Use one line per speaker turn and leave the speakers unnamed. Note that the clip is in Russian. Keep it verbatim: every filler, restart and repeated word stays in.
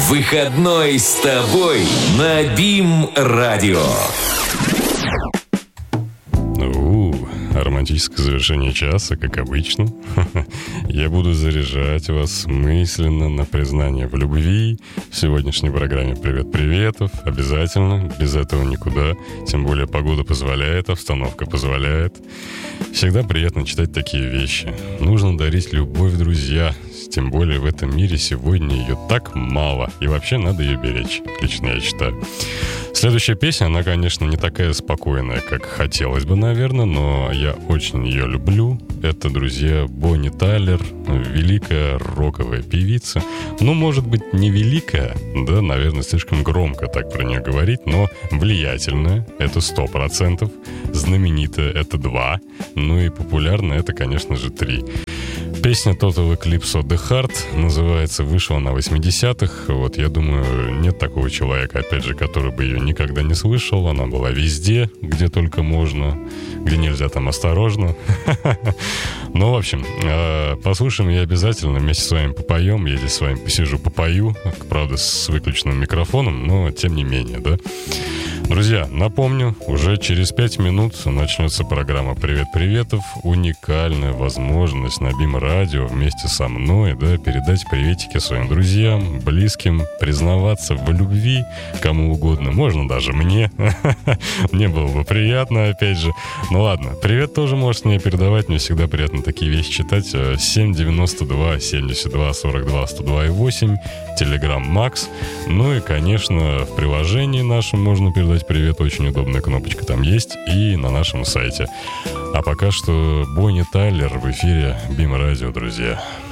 Выходной с тобой на БИМ-радио.
Романтическое завершение часа, как обычно. Я буду заряжать вас мысленно на признание в любви. В сегодняшней программе «Привет-приветов». Обязательно, без этого никуда. Тем более погода позволяет, обстановка позволяет. Всегда приятно читать такие вещи. Нужно дарить любовь, друзья. Тем более в этом мире сегодня ее так мало. И вообще надо ее беречь. Лично я считаю. Следующая песня, она, конечно, не такая спокойная, как хотелось бы, наверное, но я очень ее люблю. Это, друзья, Бонни Тайлер, великая роковая певица. Ну, может быть, не великая, да, наверное, слишком громко так про нее говорить, но влиятельная, это сто процентов, знаменитая, это два, ну и популярная, это, конечно же, три. Песня Total Eclipse of the Heart называется, вышла на восьмидесятых. Вот, я думаю, нет такого человека, опять же, который бы ее никогда не слышал. Она была везде, где только можно, где нельзя, там осторожно. Ну, в общем, послушаем ее обязательно, вместе с вами попоем. Я здесь с вами посижу, попою, правда, с выключенным микрофоном, но тем не менее, да. Друзья, напомню, уже через пять минут начнется программа «Привет-приветов». Уникальная возможность на БИМ-радио вместе со мной, да, передать приветики своим друзьям, близким, признаваться в любви кому угодно, можно даже мне. Мне было бы приятно, опять же. Ну ладно, привет тоже можете мне передавать, мне всегда приятно такие вещи читать. семь девяносто два семьдесят два сорок два сто два и восемь, Telegram Max. Ну и, конечно, в приложении нашем можно передать привет, очень удобная кнопочка там есть, и на нашем сайте. А пока что Бонни Тайлер в эфире БИМ-радио, друзья.